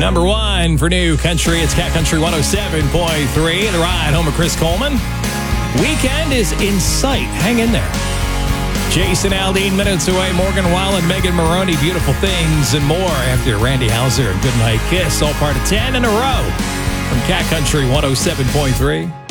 Number one for New Country, it's Cat Country 107.3. The ride home of Chris Coleman. Weekend is in sight. Hang in there. Jason Aldean minutes away. Morgan Wallen, Megan Maroney, Beautiful Things, and more after Randy Houser and Goodnight Kiss. All part of 10 in a row from Cat Country 107.3.